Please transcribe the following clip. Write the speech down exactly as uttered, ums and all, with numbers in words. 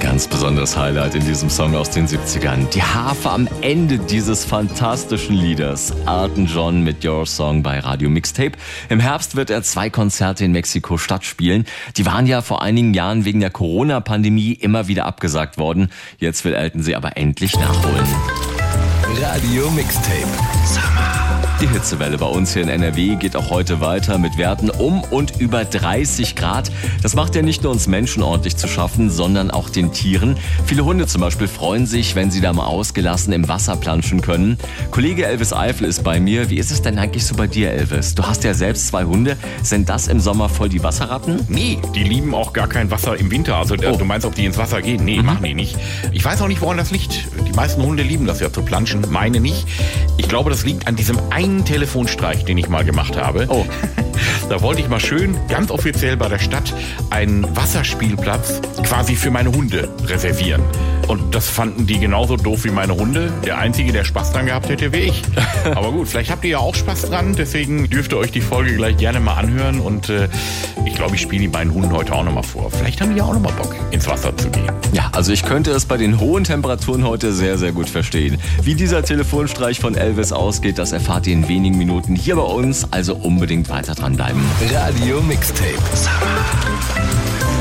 Ganz besonderes Highlight in diesem Song aus den siebzigern. Die Harfe am Ende dieses fantastischen Liedes. Elton John mit Your Song bei Radio Mixtape. Im Herbst wird er zwei Konzerte in Mexiko-Stadt spielen. Die waren ja vor einigen Jahren wegen der Corona-Pandemie immer wieder abgesagt worden. Jetzt will Elton sie aber endlich nachholen. Radio Mixtape. Die Hitzewelle bei uns hier in N R W geht auch heute weiter mit Werten um und über dreißig Grad. Das macht ja nicht nur uns Menschen ordentlich zu schaffen, sondern auch den Tieren. Viele Hunde zum Beispiel freuen sich, wenn sie da mal ausgelassen im Wasser planschen können. Kollege Elvis Eifel ist bei mir. Wie ist es denn eigentlich so bei dir, Elvis? Du hast ja selbst zwei Hunde. Sind das im Sommer voll die Wasserratten? Nee, die lieben auch gar kein Wasser im Winter. Also oh. Du meinst, ob die ins Wasser gehen? Nee, mhm. machen die nicht. Ich weiß auch nicht, woran das liegt. Die meisten Hunde lieben das ja zu planschen, meine nicht. Ich glaube, das liegt an diesem einen Telefonstreich, den ich mal gemacht habe. Oh. Da wollte ich mal schön, ganz offiziell bei der Stadt, einen Wasserspielplatz quasi für meine Hunde reservieren. Und das fanden die genauso doof wie meine Hunde. Der Einzige, der Spaß dran gehabt hätte, wäre ich. Aber gut, vielleicht habt ihr ja auch Spaß dran. Deswegen dürft ihr euch die Folge gleich gerne mal anhören. Und äh, ich glaube, ich spiele die beiden Hunden heute auch nochmal vor. Vielleicht haben die ja auch nochmal Bock, ins Wasser zu gehen. Ja, also ich könnte es bei den hohen Temperaturen heute sehr, sehr gut verstehen. Wie dieser Telefonstreich von Elvis ausgeht, das erfahrt ihr in wenigen Minuten hier bei uns. Also unbedingt weiter dranbleiben. Radio Mixtape.